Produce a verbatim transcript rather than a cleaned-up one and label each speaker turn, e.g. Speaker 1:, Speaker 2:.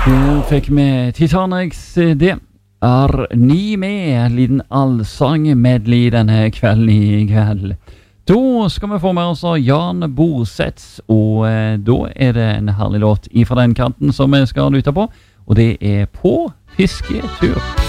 Speaker 1: Du fikk med Titanics, det er ni med en liten allsang-medley denne kvelden i kveld. Da skal vi få med oss Jan Bosets, og eh, da er det en herlig låt ifra den kanten som vi skal lytte på, og det er På fisketur.